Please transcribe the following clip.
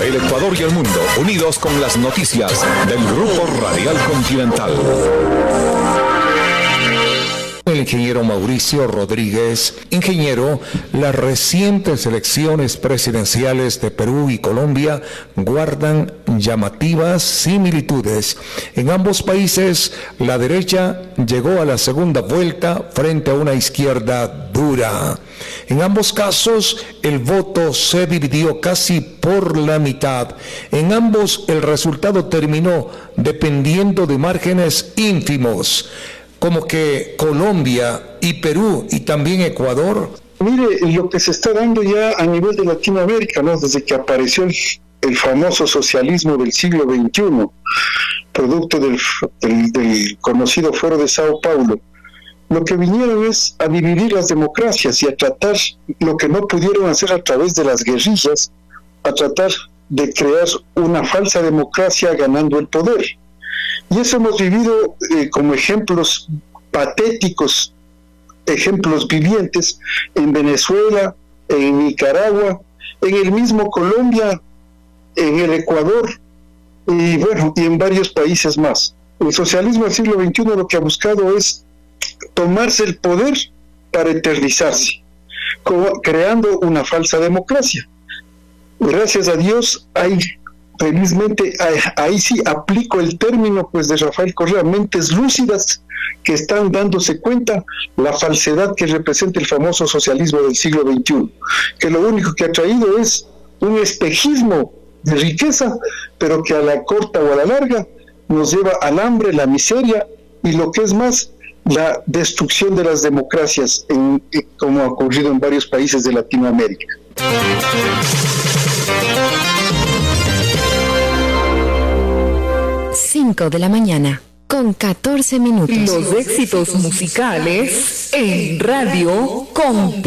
El Ecuador y el mundo unidos con las noticias del Grupo Radial Continental. El ingeniero Mauricio Rodríguez. Ingeniero, las recientes elecciones presidenciales de Perú y Colombia guardan llamativas similitudes. En ambos países, la derecha llegó a la segunda vuelta frente a una izquierda dura. En ambos casos, el voto se dividió casi por la mitad. En ambos, el resultado terminó dependiendo de márgenes ínfimos, como que Colombia y Perú y también Ecuador. Mire, lo que se está dando ya a nivel de Latinoamérica, ¿no? Desde que apareció el famoso socialismo del siglo XXI, producto del conocido Foro de Sao Paulo, lo que vinieron es a dividir las democracias y a tratar lo que no pudieron hacer a través de las guerrillas, a tratar de crear una falsa democracia ganando el poder. Y eso hemos vivido como ejemplos patéticos, ejemplos vivientes en Venezuela, en Nicaragua, en el mismo Colombia, en el Ecuador y bueno, y en varios países más. El socialismo del siglo XXI lo que ha buscado es tomarse el poder para eternizarse, creando una falsa democracia. Gracias a Dios hay, felizmente, ahí sí aplico el término pues de Rafael Correa, mentes lúcidas que están dándose cuenta la falsedad que representa el famoso socialismo del siglo XXI, que lo único que ha traído es un espejismo de riqueza, pero que a la corta o a la larga nos lleva al hambre, la miseria y lo que es más, la destrucción de las democracias, como ha ocurrido en varios países de Latinoamérica. 5 de la mañana, con 14 minutos. Los éxitos musicales en Radio Continental.